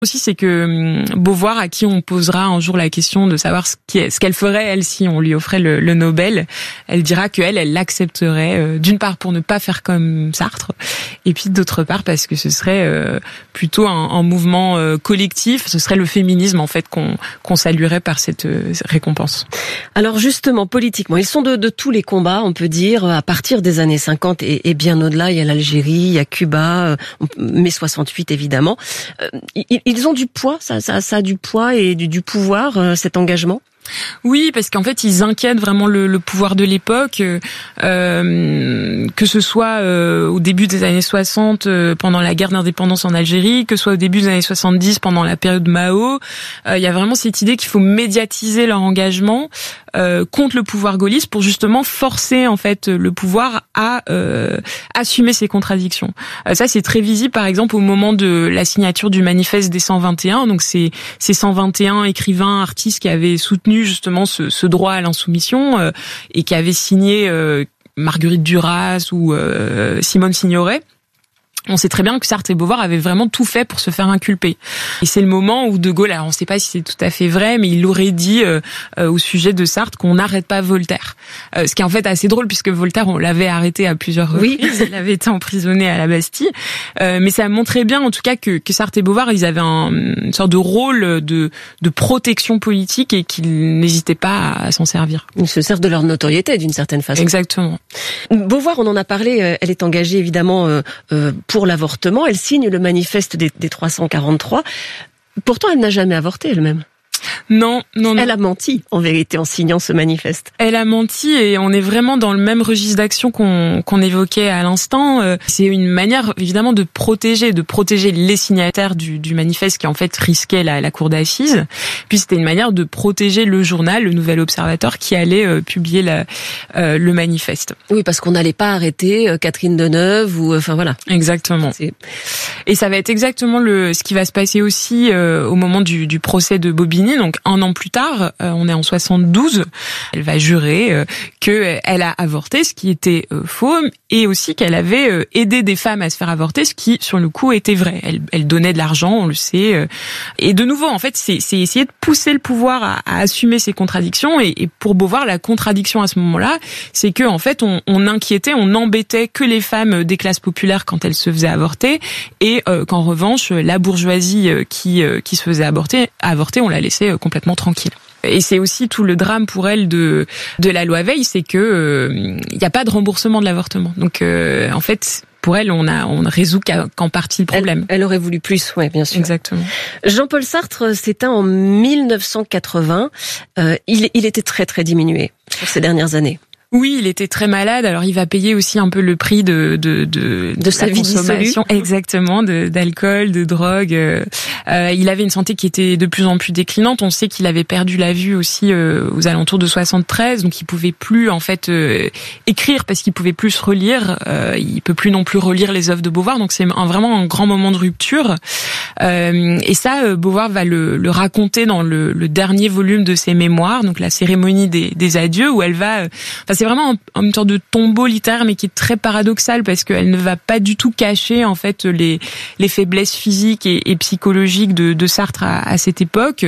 Aussi, c'est que Beauvoir, à qui on posera un jour la question de savoir ce qu'elle ferait, elle, si on lui offrait le Nobel, elle dira qu'elle l'accepterait, d'une part pour ne pas faire comme Sartre, et puis d'autre part parce que ce serait plutôt un mouvement collectif, ce serait le féminisme en fait qu'on saluerait par cette récompense. Alors justement, politiquement, ils sont de tous les combats, on peut dire, à partir des années 50 et bien au-delà. Il y a l'Algérie, il y a Cuba, mai 68 évidemment. Ils ont du poids, ça a du poids et du pouvoir, cet engagement? Oui, parce qu'en fait, ils inquiètent vraiment le pouvoir de l'époque, que ce soit au début des années 60, pendant la guerre d'indépendance en Algérie, que ce soit au début des années 70, pendant la période Mao. Il y a vraiment cette idée qu'il faut médiatiser leur engagement contre le pouvoir gaulliste pour justement forcer en fait le pouvoir à assumer ses contradictions. Ça, c'est très visible, par exemple, au moment de la signature du manifeste des 121. Donc, c'est ces 121 écrivains, artistes qui avaient soutenu justement ce droit à l'insoumission et qui avait signé Marguerite Duras ou Simone Signoret. On sait très bien que Sartre et Beauvoir avaient vraiment tout fait pour se faire inculper. Et c'est le moment où De Gaulle, alors on ne sait pas si c'est tout à fait vrai, mais il aurait dit au sujet de Sartre qu'on n'arrête pas Voltaire. Ce qui est en fait assez drôle puisque Voltaire, on l'avait arrêté à plusieurs reprises, il avait été emprisonné à la Bastille. Mais ça montrait bien en tout cas que Sartre et Beauvoir, ils avaient une sorte de rôle de protection politique et qu'ils n'hésitaient pas à s'en servir. Ils se servent de leur notoriété d'une certaine façon. Exactement. Beauvoir, on en a parlé, elle est engagée évidemment pour l'avortement, elle signe le manifeste des 343. Pourtant, elle n'a jamais avorté elle-même. Non. Elle a menti, en vérité, en signant ce manifeste. Elle a menti et on est vraiment dans le même registre d'action qu'on évoquait à l'instant. C'est une manière, évidemment, de protéger les signataires du manifeste qui, en fait, risquaient la cour d'assises. Puis c'était une manière de protéger le journal, le Nouvel Observateur, qui allait publier le manifeste. Oui, parce qu'on n'allait pas arrêter Catherine Deneuve ou... Enfin, voilà. Exactement. Et ça va être exactement ce qui va se passer aussi au moment du procès de Bobigny. Donc, un an plus tard, on est en 72, elle va jurer qu'elle a avorté, ce qui était faux, et aussi qu'elle avait aidé des femmes à se faire avorter, ce qui, sur le coup, était vrai. Elle donnait de l'argent, on le sait. Et de nouveau, en fait, c'est essayer de pousser le pouvoir à assumer ses contradictions. Et pour Beauvoir, la contradiction à ce moment-là, c'est que en fait, on embêtait que les femmes des classes populaires quand elles se faisaient avorter, et qu'en revanche, la bourgeoisie qui se faisait avorter, on la laissait complètement tranquille. Et c'est aussi tout le drame pour elle de la loi Veil, c'est que il n'y a pas de remboursement de l'avortement. Donc en fait, pour elle, on ne résout qu'en partie le problème. Elle aurait voulu plus, ouais, bien sûr. Exactement. Jean-Paul Sartre s'éteint en 1980. Il était très très diminué sur ces dernières années. Oui, il était très malade. Alors, il va payer aussi un peu le prix de sa vie dissolue. Exactement, d'alcool, de drogue. Il avait une santé qui était de plus en plus déclinante. On sait qu'il avait perdu la vue aussi aux alentours de 73, donc il pouvait plus en fait écrire parce qu'il pouvait plus se relire. Il peut plus non plus relire les œuvres de Beauvoir. Donc c'est vraiment un grand moment de rupture. Et ça, Beauvoir va le raconter dans le dernier volume de ses mémoires, donc la cérémonie des adieux, où elle va. C'est vraiment une sorte de tombeau littéraire, mais qui est très paradoxal parce qu'elle ne va pas du tout cacher en fait les faiblesses physiques et psychologiques de Sartre à cette époque.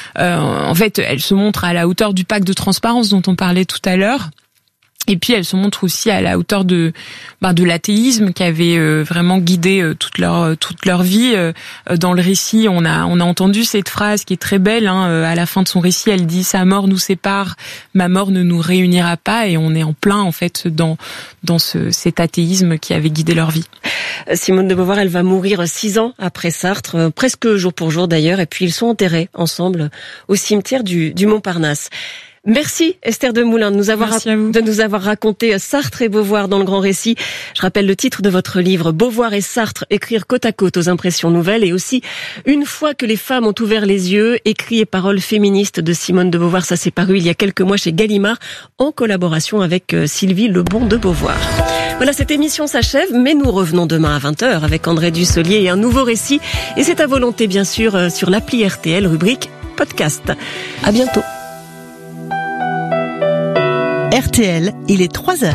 En fait, elle se montre à la hauteur du pacte de transparence dont on parlait tout à l'heure. Et puis elle se montre aussi à la hauteur de l'athéisme qui avait vraiment guidé toute leur vie. Dans le récit, on a entendu cette phrase qui est très belle. À la fin de son récit, elle dit: sa mort nous sépare, ma mort ne nous réunira pas. Et on est en plein en fait dans cet athéisme qui avait guidé leur vie. Simone de Beauvoir, elle va mourir 6 ans après Sartre, presque jour pour jour d'ailleurs. Et puis ils sont enterrés ensemble au cimetière du Montparnasse. Merci Esther Demoulin de nous avoir raconté Sartre et Beauvoir dans le grand récit. Je rappelle le titre de votre livre, Beauvoir et Sartre, écrire côte à côte aux impressions nouvelles, et aussi Une fois que les femmes ont ouvert les yeux, écrits et paroles féministes de Simone de Beauvoir. Ça s'est paru il y a quelques mois chez Gallimard en collaboration avec Sylvie Lebon de Beauvoir. Voilà, cette émission s'achève, mais nous revenons demain à 20h avec André Dussolier et un nouveau récit. Et c'est à volonté bien sûr sur l'appli RTL, rubrique podcast. À bientôt. RTL, il est 3h.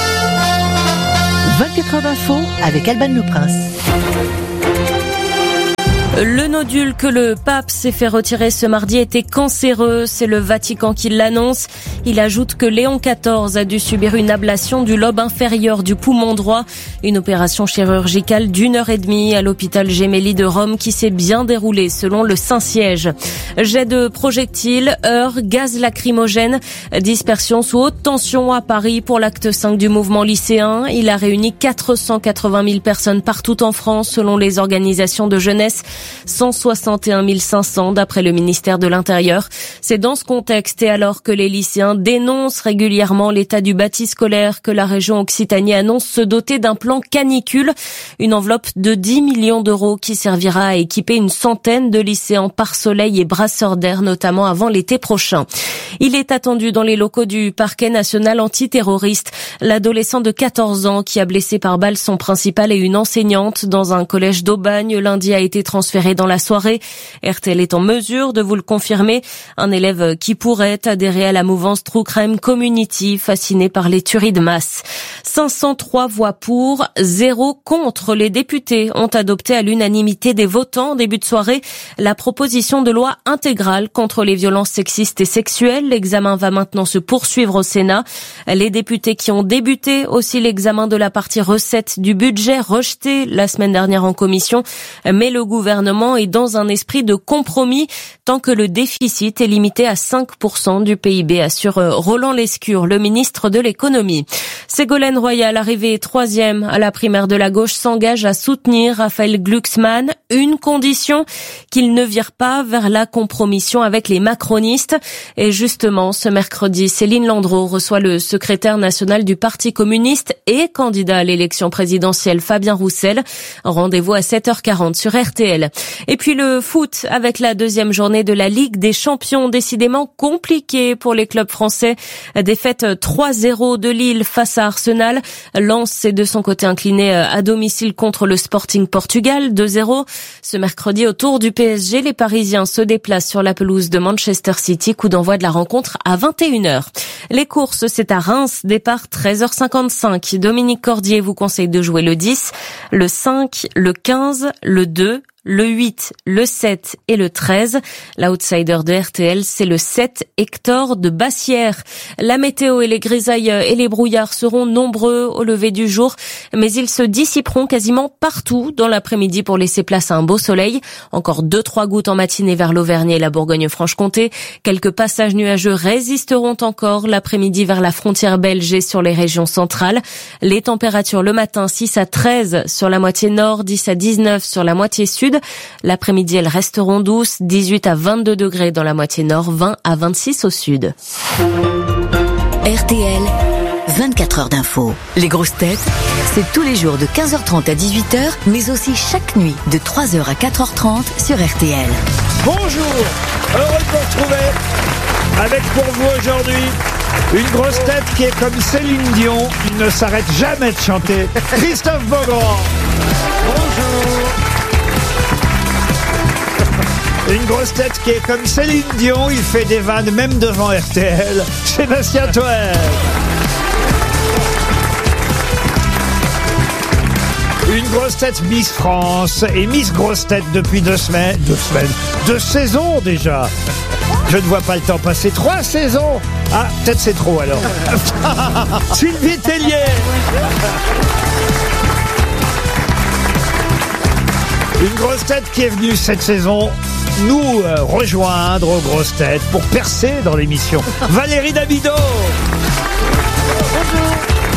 24 heures d'info avec Alban Le Prince. Le nodule que le pape s'est fait retirer ce mardi était cancéreux, c'est le Vatican qui l'annonce. Il ajoute que Léon XIV a dû subir une ablation du lobe inférieur du poumon droit, une opération chirurgicale d'1h30 à l'hôpital Gemelli de Rome qui s'est bien déroulée selon le Saint-Siège. Jet de projectiles, heurts, gaz lacrymogène, dispersion sous haute tension à Paris pour l'acte 5 du mouvement lycéen. Il a réuni 480 000 personnes partout en France selon les organisations de jeunesse. 161 500 d'après le ministère de l'Intérieur. C'est dans ce contexte et alors que les lycéens dénoncent régulièrement l'état du bâti scolaire que la région Occitanie annonce se doter d'un plan canicule, une enveloppe de 10 millions d'euros qui servira à équiper une centaine de lycéens pare-soleil et brasseurs d'air, notamment avant l'été prochain. Il est attendu dans les locaux du parquet national antiterroriste. L'adolescent de 14 ans qui a blessé par balle son principal et une enseignante dans un collège d'Aubagne lundi a été transféré dans la soirée. RTL est en mesure de vous le confirmer. Un élève qui pourrait adhérer à la mouvance True Crime Community, fasciné par les tueries de masse. 503 voix pour, 0 contre. Les députés ont adopté à l'unanimité des votants en début de soirée la proposition de loi intégrale contre les violences sexistes et sexuelles. L'examen va maintenant se poursuivre au Sénat. Les députés qui ont débuté aussi l'examen de la partie recettes du budget rejeté la semaine dernière en commission, mais le gouvernement est dans un esprit de compromis tant que le déficit est limité à 5% du PIB, assure Roland Lescure, le ministre de l'économie. Ségolène Royal, arrivée 3e à la primaire de la gauche, s'engage à soutenir Raphaël Glucksmann. Une condition, qu'il ne vire pas vers la compromission avec les macronistes. Et justement, ce mercredi, Céline Landreau reçoit le secrétaire national du Parti communiste et candidat à l'élection présidentielle Fabien Roussel. Rendez-vous à 7h40 sur RTL. Et puis le foot avec la deuxième journée de la Ligue des Champions, décidément compliquée pour les clubs français. Défaite 3-0 de Lille face à Arsenal. Lens s'est de son côté incliné à domicile contre le Sporting Portugal 2-0. Ce mercredi, au tour du PSG, les Parisiens se déplacent sur la pelouse de Manchester City. Coup d'envoi de la rencontre à 21h. Les courses, c'est à Reims, départ 13h55. Dominique Cordier vous conseille de jouer le 10, le 5, le 15, le 2, le 8, le 7 et le 13. L'outsider de RTL, c'est le 7, Hector de Bassières. La météo et les grisailles et les brouillards seront nombreux au lever du jour, mais ils se dissiperont quasiment partout dans l'après-midi pour laisser place à un beau soleil. Encore 2-3 gouttes en matinée vers l'Auvergne et la Bourgogne-Franche-Comté. Quelques passages nuageux résisteront encore l'après-midi vers la frontière belge et sur les régions centrales. Les températures le matin 6 à 13 sur la moitié nord, 10 à 19 sur la moitié sud. L'après-midi, elles resteront douces, 18 à 22 degrés dans la moitié nord, 20 à 26 au sud. RTL, 24 heures d'info. Les grosses têtes, c'est tous les jours de 15h30 à 18h, mais aussi chaque nuit de 3h à 4h30 sur RTL. Bonjour, heureux de vous retrouver avec pour vous aujourd'hui une grosse tête qui est comme Céline Dion, il ne s'arrête jamais de chanter, Christophe Beaugrand. Bonjour. Une grosse tête qui est comme Céline Dion, il fait des vannes même devant RTL, Sébastien Toer. Une grosse tête Miss France et Miss Grosse Tête depuis 2 saisons déjà. Je ne vois pas le temps passer. 3 saisons. Ah, peut-être c'est trop alors. Sylvie Tellier. Une grosse tête qui est venue cette saison nous rejoindre aux grosses têtes pour percer dans l'émission. Valérie Damido. Bonjour.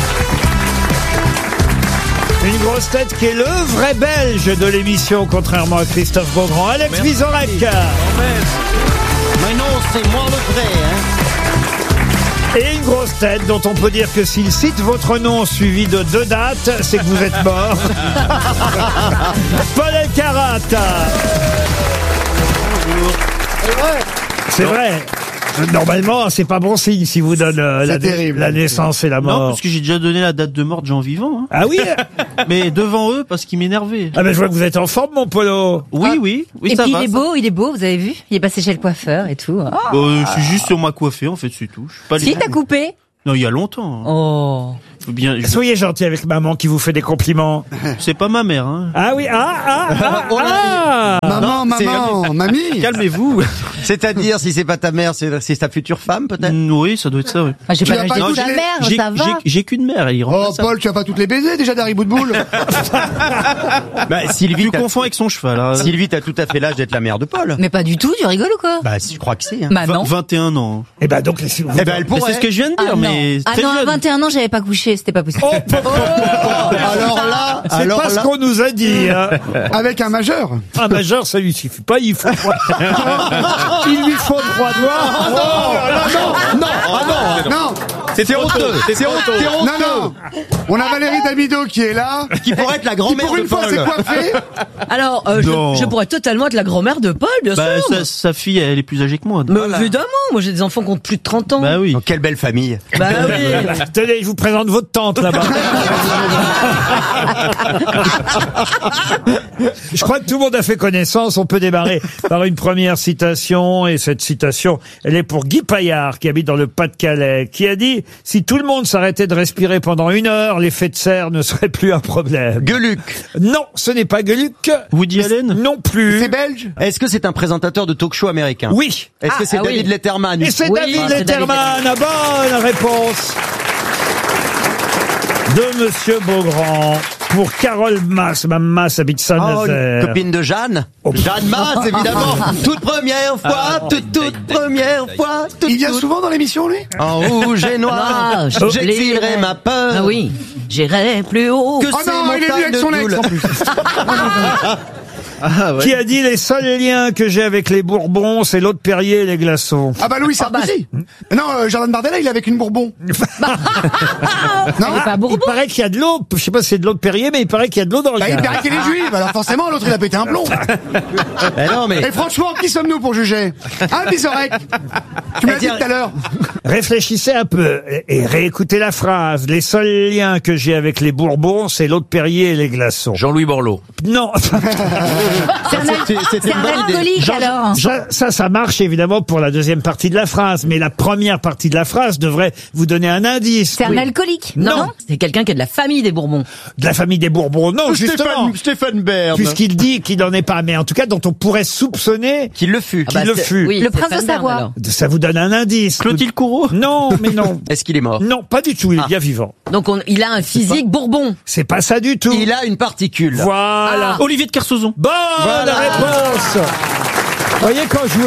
Une grosse tête qui est le vrai belge de l'émission, contrairement à Christophe Beaugrand. Alex Vizorek. Mais non, c'est moi le vrai, hein. Et une grosse tête dont on peut dire que s'il cite votre nom suivi de 2 dates, c'est que vous êtes mort. Paul Elkarat. Bonjour. C'est vrai. Normalement, c'est pas bon signe si vous donne la naissance et la mort. Non, parce que j'ai déjà donné la date de mort de gens vivants. Hein. Ah oui. Mais devant eux, parce qu'ils m'énervaient. Ah ben je vois que vous êtes en forme, mon Polo. Oui, et ça puis va. il est beau, vous avez vu? Il est passé chez le coiffeur et tout. Je suis juste sur ma coiffée, en fait, c'est tout. Je suis pas Si, t'as coupé? Non, il y a longtemps. Oh. Faut bien. Soyez gentil avec maman qui vous fait des compliments. C'est pas ma mère, hein. Ah oui, Maman, maman, mamie. Calmez-vous. C'est-à-dire, si c'est pas ta mère, c'est ta future femme, peut-être? Oui, ça doit être ça, oui. Ah, j'ai Tu pas l'as la pas vie de touché ta mère, J'ai- ça va. J'ai qu'une mère, elle y Oh, remplace ça. Paul, tu vas pas toutes les baiser déjà d'Harry Boudboul. Bah, Sylvie, Tu confonds avec son cheval. Hein. Sylvie, t'as tout à fait l'âge d'être la mère de Paul. Mais pas du tout, tu rigoles ou quoi? Bah, je crois que c'est. Hein. Bah non. 21 ans. Eh ben donc, si vous... Eh ben, elle Mais pourrait. c'est ce que je viens de dire, Ah non, mais ah très non, à jeune. 21 ans, j'avais pas couché, c'était pas possible. Oh, Alors là, c'est pas ce qu'on nous a dit. Hein. Avec un majeur. Un majeur, ça lui suffit pas, il faut il lui faut 3 doigts. Non, C'était honteux. C'est honteux. non. On a Valérie Damido qui est là. Qui pourrait être la Qui grand-mère pour de une fois s'est Paul. coiffée. Alors, Non. je pourrais totalement être la grand-mère de Paul, bien Bah, sûr. sa fille, elle est plus âgée que moi. Mais évidemment, moi j'ai des enfants qui ont plus de 30 ans. Bah oui. Oh, quelle belle famille. Bah oui. Tenez, je vous présente votre tante là-bas. Je crois que tout le monde a fait connaissance. On peut démarrer par une première citation. Et cette citation, elle est pour Guy Paillard, qui habite dans le Pas-de-Calais, qui a dit « Si tout le monde s'arrêtait de respirer pendant 1 heure, l'effet de serre ne serait plus un problème. » Gueuluc. Non, ce n'est pas Gueuluc. Woody Allen? Non plus. C'est belge. Est-ce que c'est un présentateur de talk-show américain? Oui. Est-ce que c'est ah oui. David Letterman? Et c'est Oui, David c'est Letterman. Bonne réponse de Monsieur Beaugrand. Pour Carole Mass, Mme Mass habite Oh, Saint-Nazaire. copine de Jeanne. Oh. Jeanne Masse, évidemment. Toute première fois, toute première fois. Il vient souvent dans l'émission, lui. En rouge et noir, Ah, j'exilerai ma peur. Ah oui, j'irai plus haut. Que Oh ces non, il est venu montagnes avec son de ex douleur. en plus. Qui a dit les seuls liens que j'ai avec les Bourbons, c'est l'eau de Perrier et les glaçons. Ah bah Louis Sarkozy. Non, Jordan Bardella, il est avec une Bourbon. Non. pas Il paraît qu'il y a de l'eau, je sais pas si c'est de l'eau de Perrier, mais il paraît qu'il y a de l'eau dans le Bah, il gaz. paraît qu'elle est juive, alors forcément l'autre il a pété un plomb. Eh non, mais. Et franchement, qui sommes-nous pour juger? Hein, Bizorek? Tu m'as dit tout à l'heure. Réfléchissez un peu et réécoutez la phrase. Les seuls liens que j'ai avec les Bourbons, c'est l'eau de Perrier et les glaçons. Jean-Louis Borloo. Non. C'est un alcoolique alors. Ça marche évidemment pour la deuxième partie de la phrase, mais la première partie de la phrase devrait vous donner un indice. C'est un alcoolique. Non. C'est quelqu'un qui est de la famille des Bourbons. De la famille des Bourbons, non, justement. Stéphane Bern. Puisqu'il dit qu'il n'en est pas, mais en tout cas dont on pourrait soupçonner Qu'il le fut. qu'il le fut. Oui, Le c'est prince de Stéphane Bern, Savoie. alors. Ça vous donne un indice. Clotilde Courreau? Non, mais non. Est-ce qu'il est mort? Non, pas du tout, il est bien vivant. Donc il a un physique Bourbon. C'est pas ça du tout. Il a une particule. Voilà. Olivier de Kersauzon. Bonne réponse. Vous voyez, quand je vous...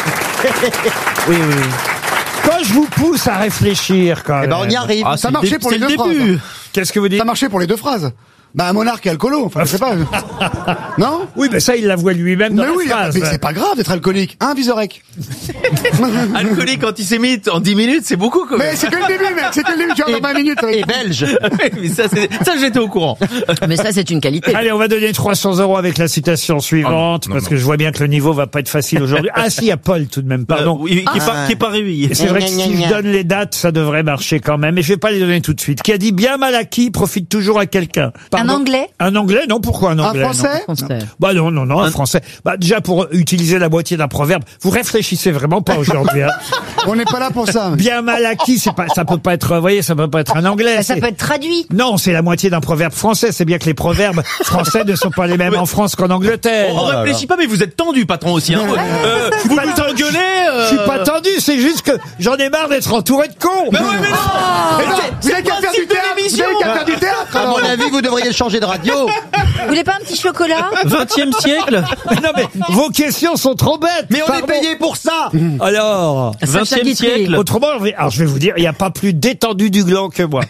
Oui. Quand je vous pousse à réfléchir, quand Eh même. ben, on y arrive. Ça marchait pour les deux phrases. Qu'est-ce que vous dites? Ça marchait pour les deux phrases. Bah, un monarque et alcoolo, enfin, je sais pas. Non? Oui, mais ça, il l'avoue lui-même dans Mais la oui, phrase. mais c'est pas grave d'être alcoolique. Hein, Bizorek? Alcoolique antisémite en 10 minutes, c'est beaucoup quand Mais c'est que le début, mec, c'est que le début, tu vois, dans 20 minutes. Et belge. Mais ça, j'étais au courant. Mais ça, c'est une qualité. Allez, on va donner 300 € avec la citation suivante, parce que je vois bien que le niveau va pas être facile aujourd'hui. Ah si, il y a Paul tout de même, pardon. Oui, qui est pas réveillé. Et c'est vrai que si je donne les dates, ça devrait marcher quand même. Et je vais pas les donner tout de suite. Qui a dit bien mal acquis profite toujours à quelqu'un. Un Anglais. Un Anglais, non, pourquoi un Un Anglais? Français? Non. Bah non, un Français. Bah déjà, pour utiliser la moitié d'un proverbe, vous réfléchissez vraiment pas aujourd'hui. Hein. On n'est pas là pour ça. Bien mal acquis, c'est pas, ça peut pas être, vous voyez, ça peut pas être un Anglais. Ça c'est- peut être traduit. Non, c'est la moitié d'un proverbe français. C'est bien que les proverbes français ne sont pas les mêmes en France qu'en Angleterre. On réfléchit pas, mais vous êtes tendu, patron, aussi. Hein. Vous nous engueulez. Je suis pas tendu, c'est juste que j'en ai marre d'être entouré de cons. Mais oui, mais non. Mais non, vous avez qu'à faire du théâtre. Vous avez qu'à faire du théâtre. À mon avis, vous devriez changer de radio. Vous voulez pas un petit chocolat? 20e siècle. Non mais vos questions sont trop bêtes. Mais on Pardon. est payé pour ça. Alors, 20e siècle. autrement, alors je vais vous dire, il n'y a pas plus détendu du gland que moi.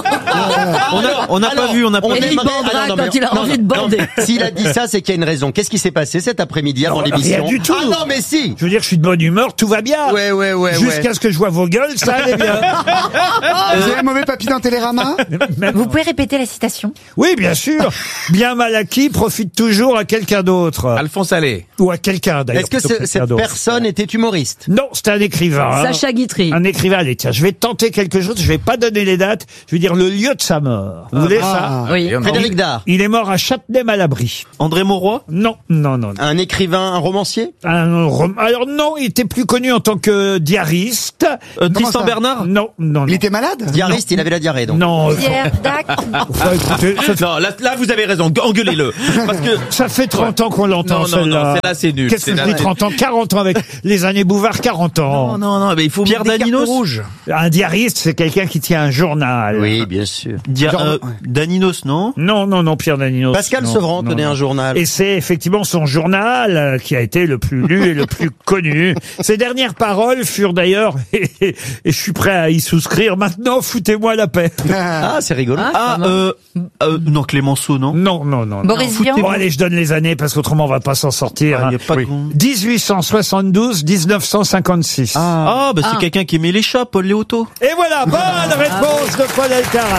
On n'a pas vu, on n'a pas Et vu. il bandera quand il a envie de bander. S'il a dit ça, c'est qu'il y a une raison. Qu'est-ce qui s'est passé cet après-midi avant Non, l'émission? rien du tout. Ah non, mais si. Je veux dire, je suis de bonne humeur, tout va bien. Ouais. Jusqu'à ce que je vois vos gueules, ça allait bien. Vous avez un mauvais papy dans Télérama? Vous pouvez répéter la citation? Oui, bien sûr. Bien mal acquis profite toujours à quelqu'un d'autre. Alphonse Allais. Ou à quelqu'un d'ailleurs. Est-ce que plutôt quelqu'un cette d'autre. personne était humoriste? Non, c'était un écrivain. hein. Sacha Guitry. Un écrivain. Allez, tiens, je vais tenter quelque chose. Je vais pas donner les dates. Je vais dire le lieu de sa mort. Vous voulez ça? Oui. Frédéric Dard. Il est mort à Châtenay-Malabry. André Mauroy. Non. Un écrivain, un romancier? Alors non, il était plus connu en tant que diariste. Tristan ça Bernard. Non. Il était malade? Diariste, il avait la diarrhée, donc. Non. Pierre Dac. Enfin, écoutez, Non, là, vous avez raison. Engueulez-le. Parce que ça fait 30 ans qu'on l'entend, non, celle-là. non, celle-là, c'est nul. Qu'est-ce que je dis 30 ans? 40 ans avec les années Bouvard, 40 ans. Non, mais il faut Pierre mettre des cartons Daninos. rouges. Un diariste, c'est quelqu'un qui tient un journal. Oui, bien sûr. Daninos, non? Non, Pierre Daninos. Pascal non, Sevran tenait un journal. Et c'est effectivement son journal qui a été le plus lu et le plus connu. Ses dernières paroles furent d'ailleurs, et je suis prêt à y souscrire, maintenant foutez-moi la paix. Ah, c'est rigolo. Non, Clémenceau, non? Non. Boris Vian. Bon, allez, je donne les années parce qu'autrement on va pas s'en sortir. Il y a pas de... 1872, 1956. Ah, bah c'est quelqu'un qui aimait les chats, Paul Léoto. Et voilà, bonne réponse de Paul Elkarat.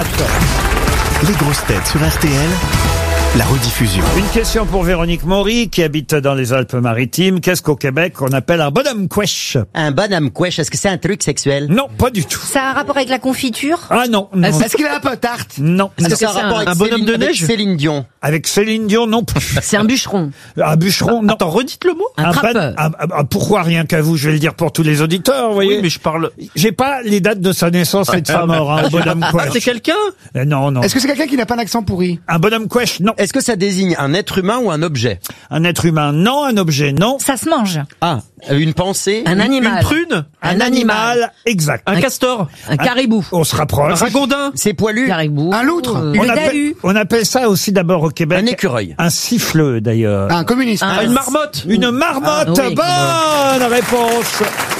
Les grosses têtes sur RTL, la rediffusion. Une question pour Véronique Maury qui habite dans les Alpes-Maritimes. Qu'est-ce qu'au Québec on appelle un bonhomme couèche? Un bonhomme couèche, est-ce que c'est un truc sexuel? Non, pas du tout. Ça a un rapport avec la confiture? Ah non. Est-ce qu'il a un peu tarte? Non. Est-ce que ça a un rapport avec un bonhomme de neige? Céline Dion? Avec Céline Dion, non plus. C'est un bûcheron. Un bûcheron, non. Attends, redites le mot. Un trappeur. Pourquoi rien qu'à vous? Je vais le dire pour tous les auditeurs, vous voyez. Oui, mais je parle... J'ai pas les dates de sa naissance et de sa mort, un bonhomme Ah, couèche. c'est quelqu'un? Non. Est-ce que c'est quelqu'un qui n'a pas un accent pourri? Un bonhomme couèche, non. Est-ce que ça désigne un être humain ou un objet? Un être humain, non. Un objet, non. Ça se mange. Ah, une pensée? Un animal. Une prune? Un animal, exact. Un castor? Un caribou. On se Un rapproche. ragondin? C'est poilu? Caribou. Un loutre? On appelle ça aussi d'abord au Québec. Un écureuil. Un siffleux, d'ailleurs. Un communiste. Une marmotte? Une marmotte. oui, Bonne réponse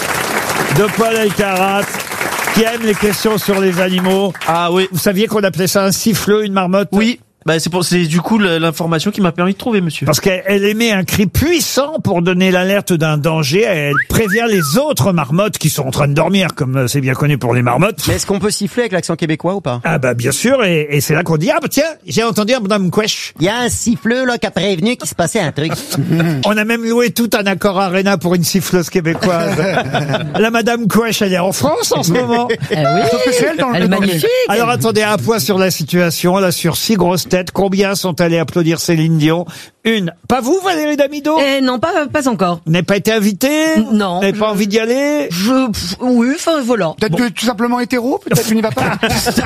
de Paul Elkarat, qui aime les questions sur les animaux. Ah oui. Vous saviez qu'on appelait ça un siffleux, une marmotte? Oui. Bah, c'est du coup l'information qui m'a permis de trouver, monsieur. Parce qu'elle émet un cri puissant pour donner l'alerte d'un danger. Elle prévient les autres marmottes qui sont en train de dormir, comme c'est bien connu pour les marmottes. Mais est-ce qu'on peut siffler avec l'accent québécois ou pas? Ah bah bien sûr, et c'est là qu'on dit, ah bah tiens, j'ai entendu un bonhomme couèche. Il y a un siffleux là qui a prévenu qu'il se passait un truc. On a même loué tout un accord arena pour une siffleuse québécoise. La madame couèche, elle est en France en ce moment. Oui. Sauf que c'est elle dans le Elle est magnifique. Alors attendez, un point sur la situation, là sur 6 grosses têtes. Combien sont allés applaudir Céline Dion? Une. Pas vous, Valérie Damido? Non, pas encore. Vous n'avez pas été invitée? Non. Vous n'avez pas envie d'y aller? Oui, enfin voilà. Peut-être que tout simplement hétéro, peut-être tu n'y vas pas.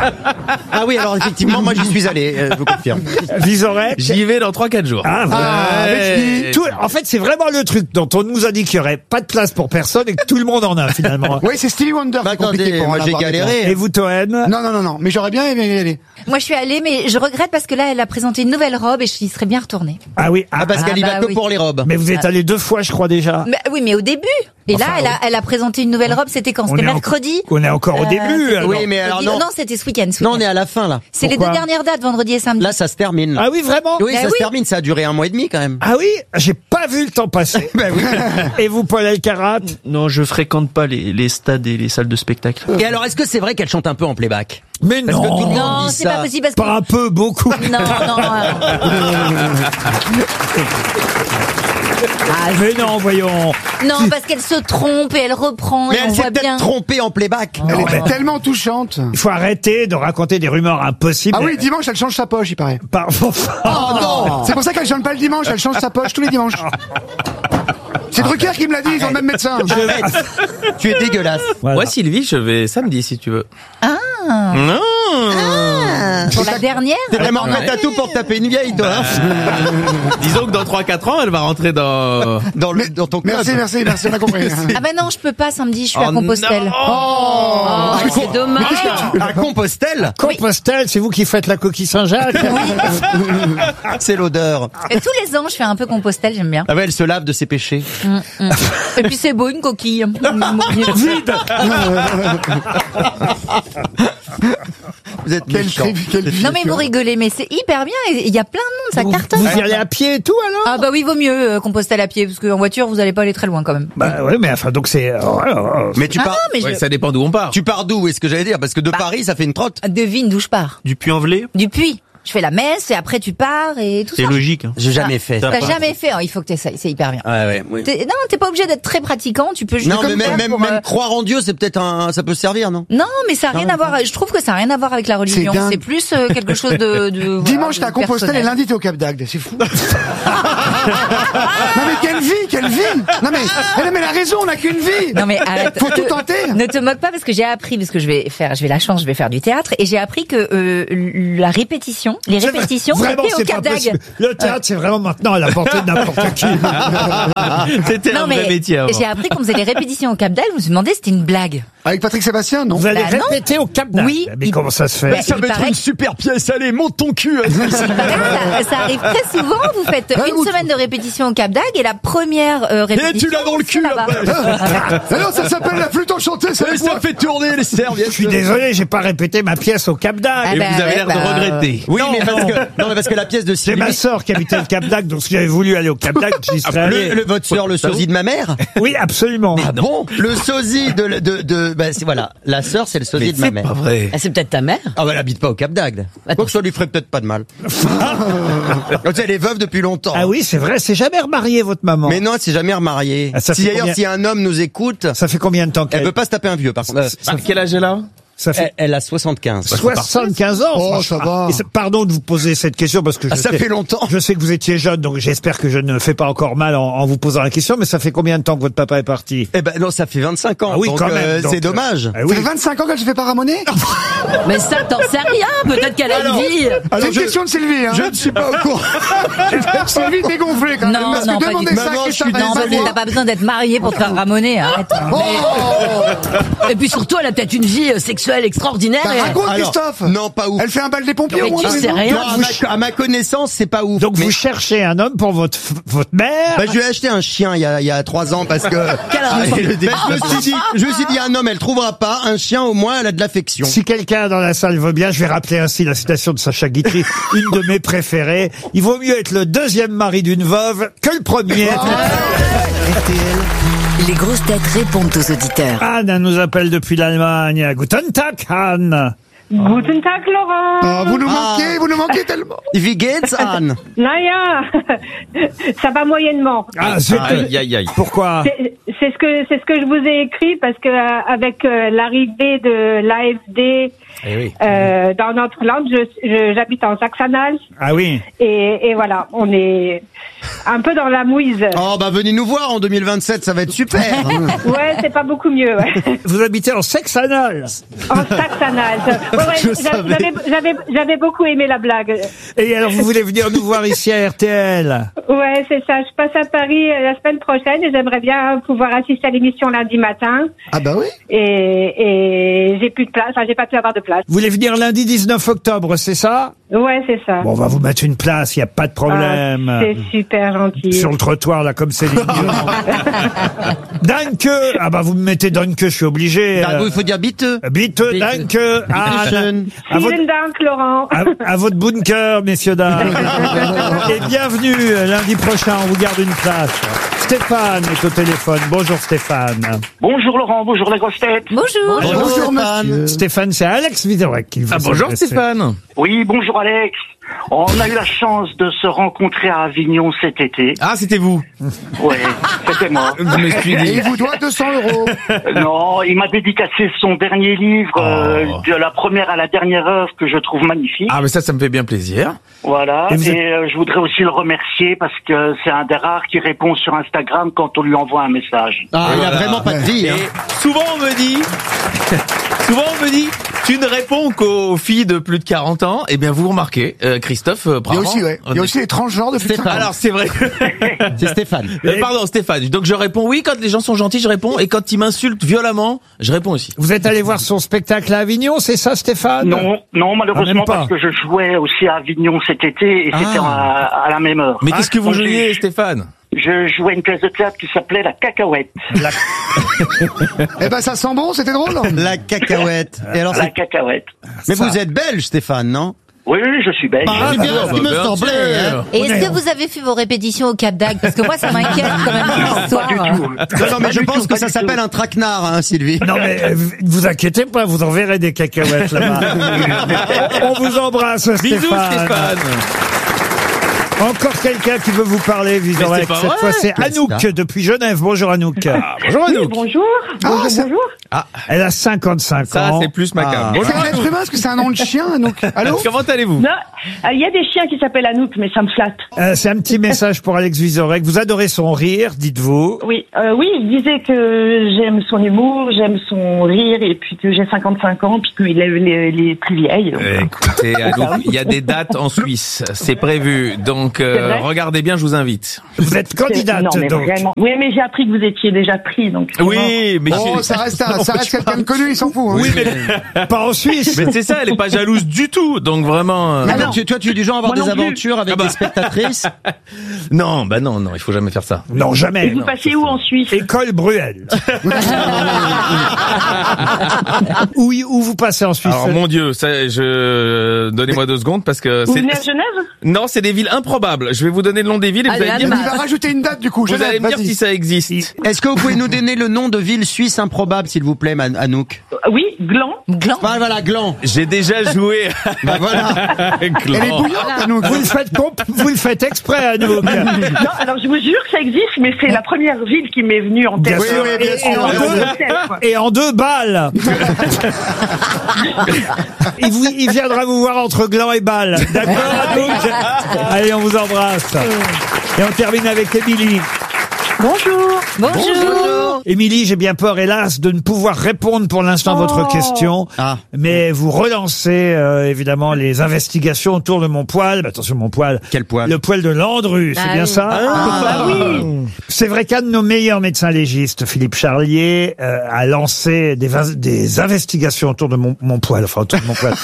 Ah oui, alors effectivement, moi j'y suis allé, je vous confirme. Visorek? J'y vais dans 3-4 jours. Ah, avec tout, en fait, c'est vraiment le truc dont on nous a dit qu'il y aurait pas de place pour personne et que tout le monde en a finalement. Oui, c'est Stevie Wonder. Bah, c'est compliqué attendez, pour moi en j'ai avoir galéré. Et vous, Toen? Non, mais j'aurais bien aimé y aller. Moi, je suis allée, mais je regrette parce que là, elle a présenté une nouvelle robe et je y serais bien retournée. Ah oui. Ah, parce qu'elle y va que pour les robes. Mais vous êtes allé 2 fois, je crois déjà. Mais, oui, mais au début. Et Enfin, là, elle a présenté une nouvelle robe. C'était quand? C'était mercredi. On est encore au début. c'était- alors. Oui, mais alors non. Non, c'était ce week-end. Non, on est à la fin là. C'est les Pourquoi 2 dernières dates, vendredi et samedi. Là, ça se termine. Là. Ah oui, vraiment? Oui, Bah ça oui. se termine, ça a duré 1 mois et demi quand même. Ah oui? J'ai pas vu le temps passer. Et vous, Paul Elkarat? Non, je fréquente pas les stades et les salles de spectacle. Et alors, est-ce que c'est vrai qu'elle chante un peu en playback? Mais Parce que tout le monde Non, dit c'est ça. pas possible parce que. Pas un peu, beaucoup. Non. Mais non, voyons. Non, parce qu'elle se trompe et elle reprend Mais et on elle s'est voit peut-être bien. trompée en playback. Elle Non, était mais- tellement touchante. Il faut arrêter de raconter des rumeurs impossibles. Ah oui, dimanche, elle change sa poche, il paraît. Pardon. Oh non. C'est pour ça qu'elle chante pas le dimanche, elle change sa poche tous les dimanches. C'est Drucker qui me l'a dit, ils ont le même médecin. Arrête. Tu es dégueulasse. Voilà. Ouais, Sylvie, je vais samedi si tu veux. Ah. Non. Pour la dernière. T'es vraiment prête à tout pour taper une vieille, toi. Hein Disons que dans 3-4 ans, elle va rentrer dans... dans ton club. Merci, on a compris. Ah bah non, je peux pas samedi, je suis à Oh Compostelle. non. Oh, c'est dommage. À Compostelle, Compostelle, c'est vous qui faites la coquille Saint-Jacques? c'est l'odeur. Et tous les ans, je fais un peu Compostelle, j'aime bien. Ah ouais, elle se lave de ses péchés. Et puis c'est beau, une coquille. Vide. Vous êtes Quel méchant. Non mais vous rigolez, mais c'est hyper bien. Il y a plein de monde, ça cartonne. Vous y allez à pied et tout alors? Ah bah oui, vaut mieux Compostelle à pied, parce qu'en voiture, vous allez pas aller très loin quand même. Bah ouais, mais enfin donc c'est. Mais tu Ah pars. non, mais Ouais, ça dépend d'où on part. Tu pars d'où, est-ce que j'allais dire? Parce que de Paris, ça fait une trotte. Devine d'où je pars. Du Puy-en-Velay? Du Puy. Je fais la messe et après tu pars et tout ça. C'est logique. Hein. J'ai jamais fait. T'as jamais fait, il faut que t'essayes, c'est hyper bien. Ouais, oui. Non, t'es pas obligé d'être très pratiquant, tu peux juste. Non, mais faire même pour, croire en Dieu, c'est peut-être ça peut servir, non? Non, mais ça a rien à voir. Je trouve que ça a rien à voir avec la religion. C'est dingue. C'est plus quelque chose de Dimanche, voilà, t'es à de Compostelle et personnel. lundi, t'es au Cap d'Agde. C'est fou. Non mais quelle vie. Non mais elle a raison, on n'a qu'une vie. Non mais arrête. Faut tout tenter. Ne te moque pas parce que j'ai appris, parce que je vais faire du théâtre et j'ai appris que les répétitions Vraiment, c'était au c'est pas Cap d'Agde. possible. Le théâtre, c'est vraiment maintenant à la portée de n'importe qui. C'était un vrai métier avant. J'ai appris qu'on faisait les répétitions au Cap d'Agde. Je me suis demandé si c'était une blague. Avec Patrick Sébastien, non? Vous allez Bah non. répéter au Cap d'Agde. Oui. Mais comment ça se fait? Ouais, Ça va être une super pièce, allez, monte ton cul. ça arrive très souvent. Vous faites une semaine de répétition au Cap d'Agde et la première répétition. Et tu l'as dans le cul, là-bas. Alors ça s'appelle la flûte enchantée, ça. Ça fait tourner les serviettes. Je suis désolé, j'ai pas répété ma pièce au Cap d'Agde. Et vous avez l'air de regretter. Oui, Non, mais parce que la pièce de C'est Sylvie. ma sœur qui habitait le Cap d'Agde, donc si j'avais voulu aller au Cap d'Agde, j'y serais allé. Votre sœur, le sosie de ma mère. Oui, absolument. Ah bon? Le sosie voilà. La sœur, c'est le sosie de ma mère. Pas vrai. Ah, c'est peut-être ta mère. Ah bah elle habite pas au Cap d'Agde. Donc ça lui ferait peut-être pas de mal. Donc elle est veuve depuis longtemps. Ah oui, c'est vrai, c'est jamais remarié votre maman. Mais non, elle s'est jamais remariée. Ah, ça Si fait d'ailleurs combien- si un homme nous écoute, Ça fait combien de temps elle qu'elle veut pas se taper un vieux par contre. Quel âge elle a? Ça fait Elle a 75. 75 ans. Oh, franchement. ça va. Et pardon de vous poser cette question parce que Ça fait longtemps. Je sais que vous étiez jeune, donc j'espère que je ne fais pas encore mal en vous posant la question. Mais ça fait combien de temps que votre papa est parti? Eh ben non, ça fait 25 ans. Ah oui, donc, quand même. Donc, c'est dommage. Ah Ça oui. fait 25 ans qu'elle se fait pas ramonner. Mais ça, t'en sais rien. Peut-être qu'elle a une vie. C'est une question de Sylvie, hein. Je ne suis pas au courant. Sylvie, t'es gonflée quand même. Non, Parce non, que pas demander du ça tout. à Maman, Christophe je suis Non, Maé, parce que t'as pas besoin d'être marié pour te faire ramoner. Arrête. Et puis surtout, elle a peut-être une vie sexuelle extraordinaire. Bah, et- raconte, Alors, Christophe. non, pas ouf. Elle fait un bal des pompiers Mais au moins. tu tous les sais ans. rien. Non, à ma connaissance, c'est pas ouf. Donc Mais- vous cherchez un homme pour votre mère. Bah, je lui ai acheté un chien il y a 3 ans parce que Quel rapport? je me suis dit un homme elle trouvera pas, un chien au moins elle a de l'affection. Si quelqu'un dans la salle veut bien, je vais rappeler ainsi la citation de Sacha Guitry, une de mes préférées. Il vaut mieux être le deuxième mari d'une veuve que le premier. Les grosses têtes répondent aux auditeurs. Anne nous appelle depuis l'Allemagne. Guten Tag, Anne. Guten Tag, Laurent. Ah, vous nous manquez tellement. Wie geht's, Anne? Naya, ça va moyennement. Ah, Aïe. pourquoi? C'est ce que je vous ai écrit parce que avec l'arrivée de l'AfD dans notre land, j'habite en Saxe-Anhalt Ah oui. et voilà, on est un peu dans la mouise. Oh bah venez nous voir en 2027, ça va être super. Ouais, c'est pas beaucoup mieux. Ouais. Vous habitez en Saxe-Anhalt. En Saxe-Anhalt. J'avais beaucoup aimé la blague. Et alors vous voulez venir nous voir ici à RTL? Ouais, c'est ça. Je passe à Paris la semaine prochaine et j'aimerais bien pouvoir assister à l'émission lundi matin. Ah bah oui. Et j'ai plus de place. Enfin, j'ai pas pu avoir de place. Vous voulez venir lundi 19 octobre, c'est ça? Ouais, c'est ça. Bon, on va vous mettre une place, il n'y a pas de problème. Ah, c'est super gentil. Sur le trottoir, là, comme Céline Dion. Danke. Ah bah, vous me mettez Danke, je suis obligé. Il faut dire biteux. Biteux, Danke. Anne. À votre, Vielen Dank, Laurent. à votre bunker, messieurs, dames. Et bienvenue lundi prochain, on vous garde une place. Stéphane est au téléphone. Bonjour Stéphane. Bonjour Laurent, bonjour la grosse tête. Bonjour. Bonjour, monsieur. Stéphane, c'est Alex Vizorek qui vous Bonjour adresse. Stéphane. Oui, bonjour Alex. On a eu la chance de se rencontrer à Avignon cet été. Ah, c'était vous. Ouais, c'était moi. Je me suis Et dit. il vous doit 200 €. Non, il m'a dédicacé son dernier livre, de la première à la dernière œuvre, que je trouve magnifique. Ah, mais ça me fait bien plaisir. Voilà, Et et, vous êtes- je voudrais aussi le remercier parce que c'est un des rares qui répond sur Instagram quand on lui envoie un message. Ah, il a vraiment pas de vie. Et Hein. souvent on me dit, tu ne réponds qu'aux filles de plus de 40 ans. Eh bien, vous remarquez, Christophe, Il y a bravo. aussi, ouais. Il y a aussi les transgenres de plus de 50 ans. Alors, c'est vrai. C'est Stéphane. Pardon, Stéphane. Donc, je réponds oui. Quand les gens sont gentils, je réponds. Et quand ils m'insultent violemment, je réponds aussi. Vous êtes allé voir son spectacle à Avignon, c'est ça Stéphane? Non, malheureusement, même pas. parce que je jouais aussi à Avignon cet été et c'était à la même heure. Mais qu'est-ce que vous Donc, jouiez, Stéphane? Je jouais une pièce de théâtre qui s'appelait La Cacahuète. Eh ben, ça sent bon, c'était drôle. La cacahuète. Et alors, La Cacahuète. mais vous êtes belge, Stéphane, non? Oui, je suis belge. Ah, bien ce qui me bien semblait. sûr. Hein. Et est-ce que vous avez fait vos répétitions au Cap d'Agde? Parce que moi, ça m'inquiète quand même cette histoire. Non, mais je pense que ça s'appelle un traquenard, hein, Sylvie. Non mais ne vous inquiétez pas, vous en verrez des cacahuètes là-bas. On vous embrasse, Stéphane. Bisous, Stéphane. Encore quelqu'un qui veut vous parler, Vizorek. Cette fois, c'est Anouk depuis Genève. Bonjour Anouk. Bonjour Anouk. Oui, bonjour. Bonjour. Elle a 55 ans. Ça, c'est plus macabre. C'est un être humain, parce que c'est un nom de chien, Anouk. Allô? Comment allez-vous? Non, il y a des chiens qui s'appellent Anouk, mais ça me flatte. C'est un petit message pour Alex Vizorek. Vous adorez son rire, dites-vous. Oui, il disait que j'aime son humour, j'aime son rire, et puis que j'ai 55 ans, puis qu'il est les plus vieilles. Écoutez, Anouk, il y a des dates en Suisse, c'est prévu. Donc, regardez bien, je vous invite. Vous êtes candidate, non, mais donc. Vraiment. Oui, mais j'ai appris que vous étiez déjà pris, donc. Oui, mais ça reste quelqu'un de connu, il s'en fout. Hein. Oui, mais pas en Suisse. Mais c'est ça, elle est pas jalouse du tout, donc vraiment. Alors, toi, tu es du genre à avoir des aventures avec des spectatrices? Non, non, il faut jamais faire ça. Non, jamais. Et vous passez où en Suisse? École Bruel. Où vous passez en Suisse? Alors, mon Dieu, donnez-moi 2 secondes parce que Vous venez à Genève? Non, c'est des villes improbables. Je vais vous donner le nom des villes et vous allez Il va rajouter une date, du coup. Vous allez me dire si ça existe. Est-ce que vous pouvez nous donner le nom de ville suisse improbable, s'il vous plaît, Anouk? Oui, Gland. Ah, voilà, Gland. J'ai déjà joué. Bah voilà. Elle est bouillante, Anouk. Vous le faites exprès, Anouk. Non, alors je vous jure que ça existe, mais c'est la première ville qui m'est venue en tête. Bien sûr. Et en 2 balles. Il viendra vous voir entre Gland et Bâle. D'accord, Anouk? Allez, on vous embrasse. Et on termine avec Émilie. Bonjour. Bonjour. Émilie, j'ai bien peur, hélas, de ne pouvoir répondre pour l'instant à votre question. Mais vous relancez, évidemment, les investigations autour de mon poil. Attention, mon poil. Quel poil? Le poil de Landru, c'est bien ça? Oui. C'est vrai qu'un de nos meilleurs médecins légistes, Philippe Charlier, a lancé des investigations autour de mon poil. Enfin, autour de mon poil.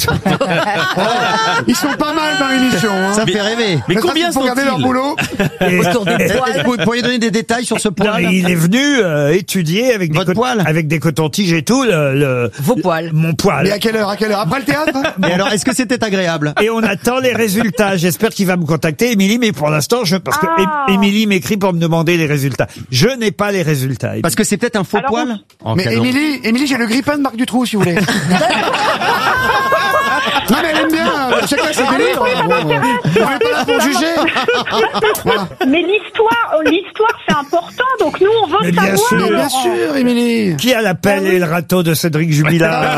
Ils sont pas mal dans l'émission. Hein. Ça fait rêver. Mais combien sont-ils? Regarder leur boulot. Autour des poils. Vous pourriez donner des détails sur ce poil? Non, il est venu étudier avec des cotons-tiges et tout vos poils. Mon poil. Mais à quelle heure? Après le théâtre? Mais alors, est-ce que c'était agréable? Et on attend les résultats. J'espère qu'il va me contacter, Émilie, mais pour l'instant, parce que Émilie m'écrit pour me demander les résultats. Je n'ai pas les résultats. Émilie. Parce que c'est peut-être un faux poil? Mais Émilie, j'ai le grippin de Marc Dutroux, si vous voulez. Non, mais elle aime bien. Chacun ses délires. On n'est pas là pour juger. Voilà. Mais l'histoire, c'est important, donc nous, on veut savoir. Bien sûr, Émilie. Qui a la pelle et le râteau de Cédric Jubilard?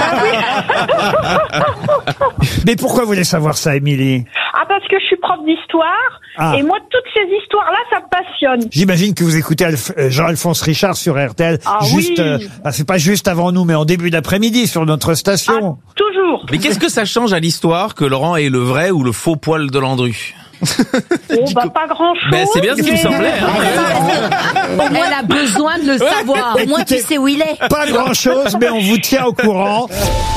Mais pourquoi vous voulez savoir ça, Émilie? Parce que je suis prof d'histoire, et moi, toutes ces histoires-là, ça me passionne. J'imagine que vous écoutez Jean-Alphonse Richard sur RTL, c'est pas juste avant nous, mais en début d'après-midi sur notre station. Toujours. Mais qu'est-ce que ça change à l'histoire que Laurent ait le vrai ou le faux poil de Landru? Pas grand-chose. C'est bien ce qui me semblait. Au moins, elle a besoin de le savoir. Au moins, tu sais où il est. Pas grand-chose, mais on vous tient au courant.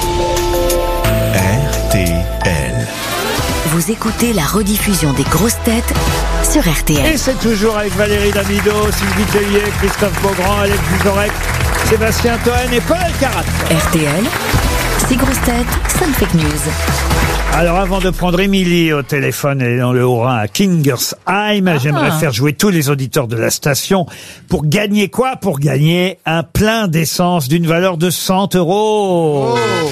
RTL. Vous écoutez la rediffusion des grosses têtes sur RTL. Et c'est toujours avec Valérie Damido, Sylvie Tellier, Christophe Beaugrand, Alex Vizorek, Sébastien Toen et Paul Elkarat. RTL, 6 grosses têtes, 5 fake news. Alors avant de prendre Émilie au téléphone, elle est dans le Haut-Rhin à Kingersheim, j'aimerais faire jouer tous les auditeurs de la station pour gagner quoi? Pour gagner un plein d'essence d'une valeur de 100 €.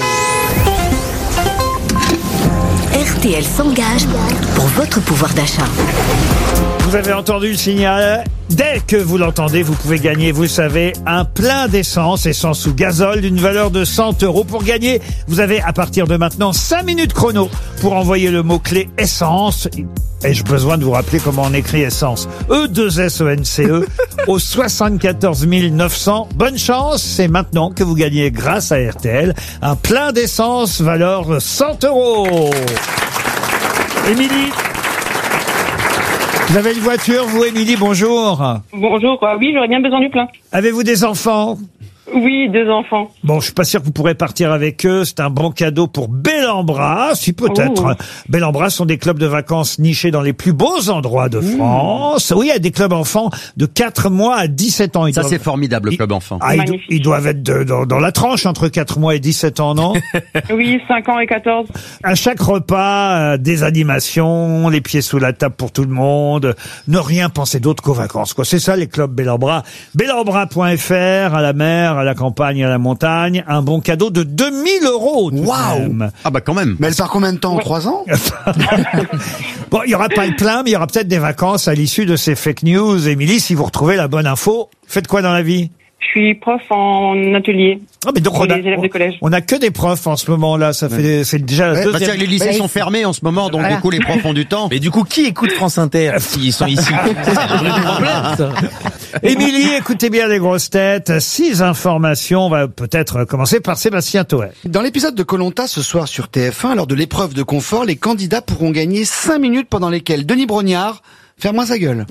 RTL s'engage pour votre pouvoir d'achat. Vous avez entendu le signal? Dès que vous l'entendez, vous pouvez gagner, vous le savez, un plein d'essence, essence ou gazole d'une valeur de 100 €. Pour gagner, vous avez à partir de maintenant 5 minutes chrono pour envoyer le mot-clé essence. Ai-je besoin de vous rappeler comment on écrit essence? E2SENCE au 74 900. Bonne chance, c'est maintenant que vous gagnez grâce à RTL un plein d'essence valeur 100 €. Émilie, vous avez une voiture, vous, Émilie, bonjour. Bonjour, oui, j'aurais bien besoin du plein. Avez-vous des enfants? Oui, 2 enfants. Bon, je suis pas sûr que vous pourrez partir avec eux. C'est un bon cadeau pour Bel-en-Bras, si peut-être. Oh. Bel-en-Bras sont des clubs de vacances nichés dans les plus beaux endroits de France. Oui, il y a des clubs enfants de 4 mois à 17 ans. Ça, c'est formidable, le club enfant. Ils doivent être dans la tranche entre 4 mois et 17 ans, non? Oui, 5 ans et 14. À chaque repas, des animations, les pieds sous la table pour tout le monde. Ne rien penser d'autre qu'aux vacances, quoi. C'est ça, les clubs Bel-en-Bras. Bel-en-Bras.fr, à la mer, à la campagne, à la montagne, un bon cadeau de 2000 €. Waouh! Ah bah quand même. Mais elle part combien de temps? 3 ans? Bon, il y aura pas le plein, mais il y aura peut-être des vacances à l'issue de ces fake news. Émilie, si vous retrouvez la bonne info, faites quoi dans la vie? Je suis prof en atelier. Ah, mais donc pour les élèves de collège. On a que des profs en ce moment-là. Ça fait, c'est déjà la deuxième. Les lycées sont fermés en ce moment, donc du coup les profs ont du temps. Mais du coup, qui écoute France Inter s'ils sont ici? C'est un vrai problème, ça. Émilie, écoutez bien les grosses têtes. 6 informations. On va peut-être commencer par Sébastien Toer. Dans l'épisode de Koh-Lanta ce soir sur TF1, lors de l'épreuve de confort, les candidats pourront gagner 5 minutes pendant lesquelles Denis Brognard ferme sa gueule.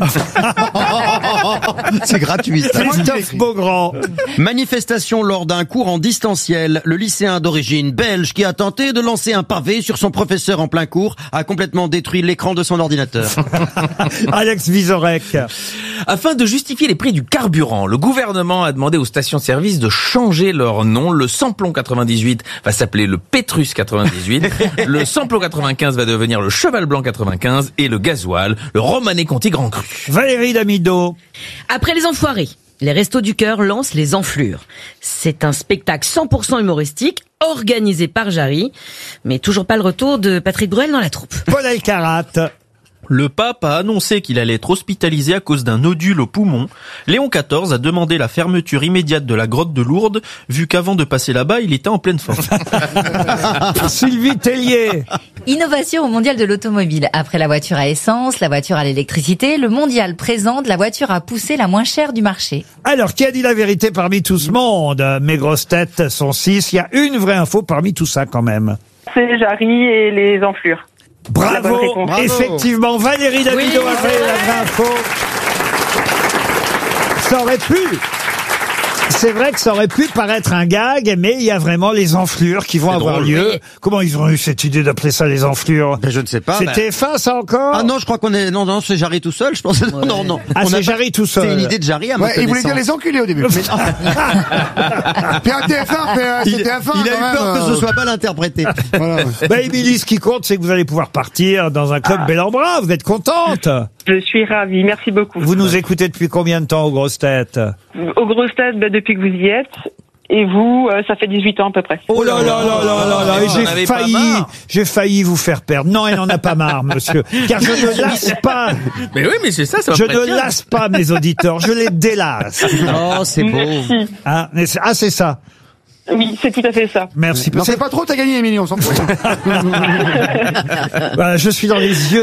C'est gratuit. Ça. Christophe Beaugrand. Manifestation lors d'un cours en distanciel. Le lycéen d'origine belge qui a tenté de lancer un pavé sur son professeur en plein cours a complètement détruit l'écran de son ordinateur. Alex Vizorek. Afin de justifier les prix du carburant, le gouvernement a demandé aux stations-service de changer leur nom. Le samplon 98 va s'appeler le Pétrus 98, le samplon 95 va devenir le Cheval Blanc 95 et le gasoil, le Romanée Conti Grand Cru. Valérie Damido. Après les enfoirés, les Restos du Cœur lancent les Enflures. C'est un spectacle 100% humoristique, organisé par Jarry, mais toujours pas le retour de Patrick Bruel dans la troupe. Paul Elkarat. Le pape a annoncé qu'il allait être hospitalisé à cause d'un nodule au poumon. Léon XIV a demandé la fermeture immédiate de la grotte de Lourdes, vu qu'avant de passer là-bas, il était en pleine forme. Sylvie Tellier. Innovation au mondial de l'automobile. Après la voiture à essence, la voiture à l'électricité, le mondial présente la voiture à pousser la moins chère du marché. Alors, qui a dit la vérité parmi tout ce monde? Mes grosses têtes sont 6. Il y a une vraie info parmi tout ça quand même. C'est Jarry et les Enflures. Bravo, effectivement, Valérie Damido a fait la vraie info. Ça aurait pu. C'est vrai que ça aurait pu paraître un gag, mais il y a vraiment les enflures qui vont avoir lieu. Oui. Comment ils ont eu cette idée d'appeler ça les enflures? Je ne sais pas. C'est TF1 ça encore? Ah non, je crois qu'on est... Non, c'est Jarry tout seul, je pense. Ouais. Non. Ah, c'est Jarry tout seul. C'est une idée de Jarry à ma connaissance. Il voulait dire les enculés au début. Puis un TF1, c'est TF1. Il a eu peur que ce soit mal interprété. Voilà. Bah, Émilie, ce qui compte, c'est que vous allez pouvoir partir dans un club bel en bras. Vous êtes contente? Je suis ravie, merci beaucoup. Vous nous écoutez depuis combien de temps aux grosses têtes? Aux grosses têtes, depuis que vous y êtes. Et vous, ça fait 18 ans à peu près. Oh là là là là là là, j'ai failli vous faire perdre. Non, elle n'en a pas marre, monsieur. Car je ne lasse pas. Mais oui, mais c'est ça, Je ne lasse pas mes auditeurs, je les délasse. Oh, c'est beau. Ah, c'est ça. Oui, c'est tout à fait ça. Merci. Non, c'est pas trop, t'as gagné, Émilie, on s'en fout. Voilà, je suis dans les yeux